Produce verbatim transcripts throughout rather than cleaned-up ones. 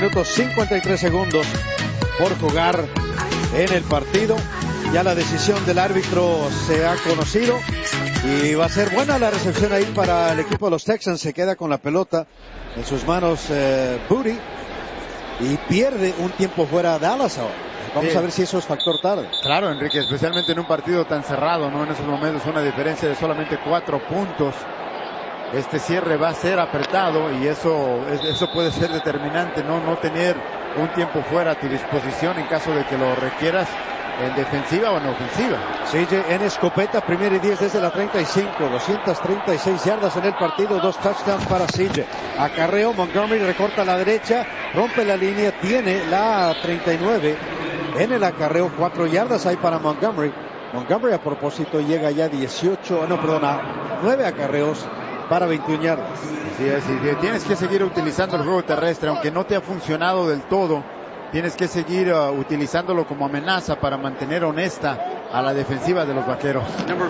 Minutos cincuenta y tres segundos por jugar en el partido. Ya la decisión del árbitro se ha conocido y va a ser buena la recepción ahí para el equipo de los Texans. Se queda con la pelota en sus manos eh, Booty y pierde un tiempo fuera Dallas ahora. Vamos sí. a ver si eso es factor tarde. Claro, Enrique, especialmente en un partido tan cerrado, ¿no? En esos momentos una diferencia de solamente cuatro puntos. Este cierre va a ser apretado y eso eso puede ser determinante, no no tener un tiempo fuera a tu disposición en caso de que lo requieras en defensiva o en ofensiva. C J en escopeta, primero y diez desde la treinta y cinco, doscientas treinta y seis yardas en el partido, dos touchdowns para C J. Acarreo, Montgomery recorta a la derecha, rompe la línea, tiene la treinta y nueve en el acarreo, cuatro yardas hay para Montgomery. Montgomery a propósito llega ya a dieciocho, no perdona, nueve acarreos para veintiuna yardas. Sí, sí, tienes que seguir utilizando el juego terrestre, aunque no te ha funcionado del todo. Tienes que seguir uh, utilizándolo como amenaza para mantener honesta a la defensiva de los Vaqueros.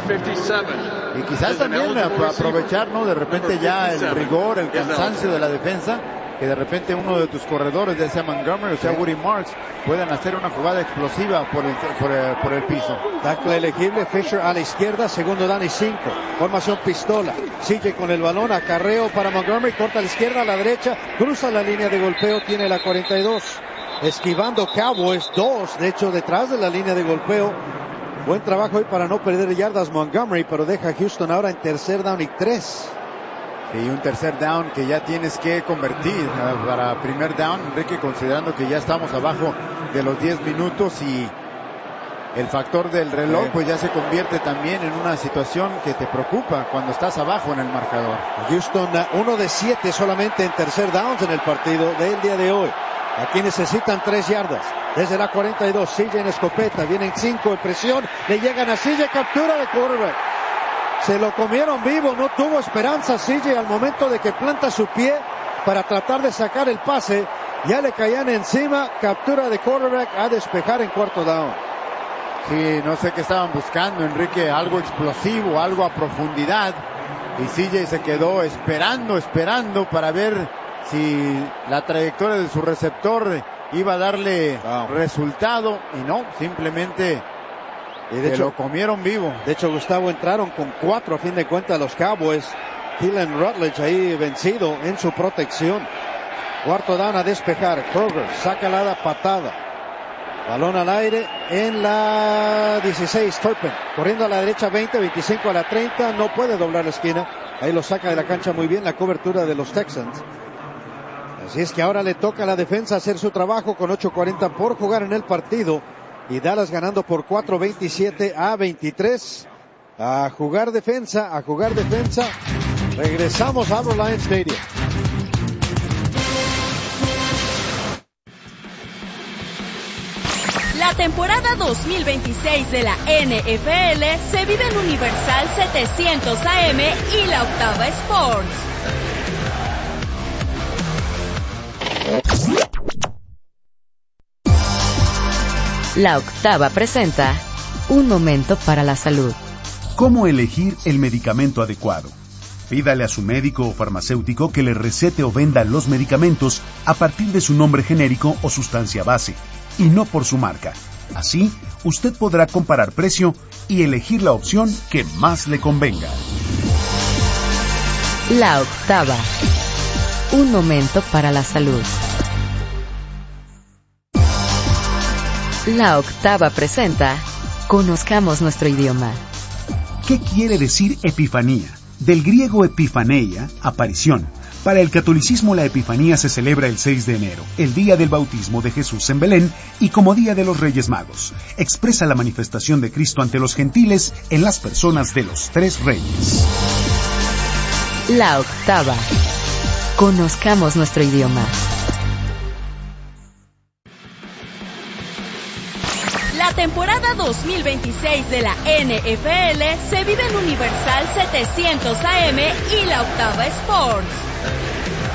Y quizás también uh, aprovechar, ¿no? De repente ya el rigor, el cansancio de la defensa, que de repente uno de tus corredores, ya sea Montgomery o sea Woody Marks, puedan hacer una jugada explosiva por el, por el, por el piso. Tackle elegible, Fisher a la izquierda, segundo down y cinco. Formación pistola. Sigue con el balón, acarreo para Montgomery, corta a la izquierda, a la derecha, cruza la línea de golpeo, tiene la cuarenta y dos. Esquivando Cowboys, dos, de hecho detrás de la línea de golpeo. Buen trabajo ahí para no perder yardas Montgomery, pero deja a Houston ahora en tercer down y tres. Y un tercer down que ya tienes que convertir uh, para primer down, Enrique, considerando que ya estamos abajo de los diez minutos y el factor del reloj pues ya se convierte también en una situación que te preocupa cuando estás abajo en el marcador. Houston uno de siete solamente en tercer downs en el partido del día de hoy. Aquí necesitan tres yardas. Desde la cuarenta y dos, C J en escopeta, vienen cinco en presión, le llegan a C J, captura de quarterback. Se lo comieron vivo, no tuvo esperanza C J al momento de que planta su pie para tratar de sacar el pase. Ya le caían encima, captura de quarterback a despejar en cuarto down. Sí, no sé qué estaban buscando, Enrique, algo explosivo, algo a profundidad. Y C J se quedó esperando, esperando para ver si la trayectoria de su receptor iba a darle wow. resultado. Y no, simplemente... Y de hecho, lo comieron vivo. De hecho, Gustavo, entraron con cuatro a fin de cuentas los Cowboys. Thielen Rutledge ahí vencido en su protección. Cuarto down a despejar. Kroger saca la patada. Balón al aire en la dieciséis. Turpin corriendo a la derecha, veinte, veinticinco a la treinta. No puede doblar la esquina. Ahí lo saca de la cancha muy bien la cobertura de los Texans. Así es que ahora le toca a la defensa hacer su trabajo con ocho cuarenta por jugar en el partido. Y Dallas ganando por cuatro, veintisiete a veintitrés. A jugar defensa, a jugar defensa. Regresamos a AmeriLions Stadium. La temporada dos mil veintiséis de la N F L se vive en Universal setecientos A M y La Octava Sports. La Octava presenta Un Momento para la Salud. ¿Cómo elegir el medicamento adecuado? Pídale a su médico o farmacéutico que le recete o venda los medicamentos a partir de su nombre genérico o sustancia base, y no por su marca. Así, usted podrá comparar precio y elegir la opción que más le convenga. La Octava. Un momento para la salud. La Octava presenta Conozcamos nuestro idioma. ¿Qué quiere decir epifanía? Del griego epifaneia, aparición. Para el catolicismo la Epifanía se celebra el seis de enero, el día del bautismo de Jesús en Belén y como día de los Reyes Magos. Expresa la manifestación de Cristo ante los gentiles en las personas de los tres reyes. La Octava. Conozcamos nuestro idioma. La temporada dos mil veintiséis de la N F L se vive en Universal setecientos A M y La Octava Sports.